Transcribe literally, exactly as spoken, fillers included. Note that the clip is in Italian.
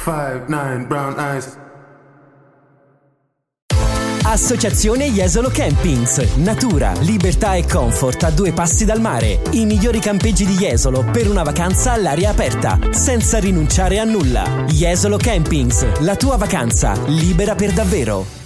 five nine brown eyes. Associazione Jesolo Campings. Natura, libertà e comfort a due passi dal mare. I migliori campeggi di Jesolo per una vacanza all'aria aperta, senza rinunciare a nulla. Jesolo Campings, la tua vacanza libera per davvero.